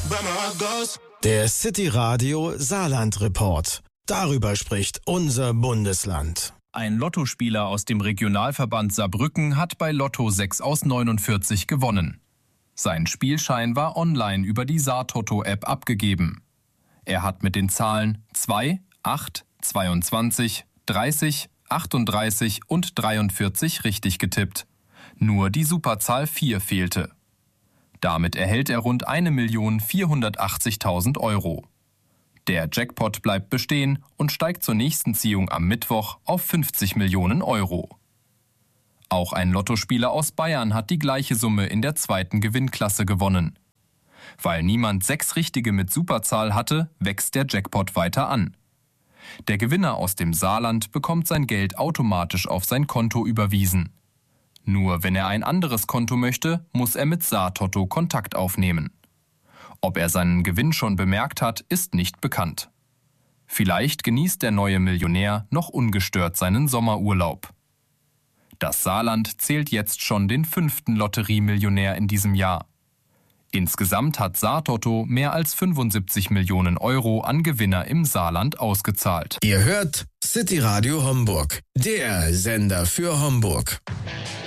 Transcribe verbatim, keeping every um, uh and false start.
Der City Radio Saarland Report. Darüber spricht unser Bundesland. Ein Lottospieler aus dem Regionalverband Saarbrücken hat bei Lotto sechs aus neunundvierzig gewonnen. Sein Spielschein war online über die Saartotto-App abgegeben. Er hat mit den Zahlen zwei, acht, zweiundzwanzig, dreißig, achtunddreißig und dreiundvierzig richtig getippt. Nur die Superzahl vier fehlte. Damit erhält er rund eine Million vierhundertachtzigtausend Euro. Der Jackpot bleibt bestehen und steigt zur nächsten Ziehung am Mittwoch auf fünfzig Millionen Euro. Auch ein Lottospieler aus Bayern hat die gleiche Summe in der zweiten Gewinnklasse gewonnen. Weil niemand sechs Richtige mit Superzahl hatte, wächst der Jackpot weiter an. Der Gewinner aus dem Saarland bekommt sein Geld automatisch auf sein Konto überwiesen. Nur wenn er ein anderes Konto möchte, muss er mit Saartotto Kontakt aufnehmen. Ob er seinen Gewinn schon bemerkt hat, ist nicht bekannt. Vielleicht genießt der neue Millionär noch ungestört seinen Sommerurlaub. Das Saarland zählt jetzt schon den fünften Lotteriemillionär in diesem Jahr. Insgesamt hat Saartotto mehr als fünfundsiebzig Millionen Euro an Gewinner im Saarland ausgezahlt. Ihr hört City Radio Homburg, der Sender für Homburg.